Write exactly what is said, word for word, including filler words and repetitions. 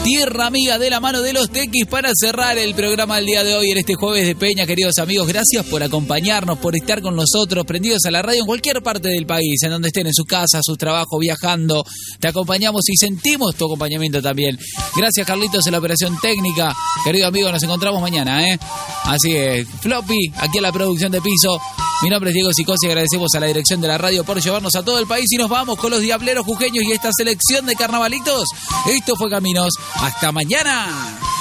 Tierra Amiga de la mano de los Tequis para cerrar el programa del día de hoy en este jueves de Peña, queridos amigos. Gracias por acompañarnos, por estar con nosotros, prendidos a la radio en cualquier parte del país, en donde estén, en su casa, sus trabajos, viajando. Te acompañamos y sentimos tu acompañamiento también. Gracias, Carlitos, en la operación técnica. Querido amigo, nos encontramos mañana, ¿eh? Así es, Floppy, aquí en la producción de piso. Mi nombre es Diego Sicosi y agradecemos a la dirección de la radio por llevarnos a todo el país y nos vamos con los Diableros Jujeños y esta selección de carnavalitos. Esto fue Caminos. ¡Hasta mañana!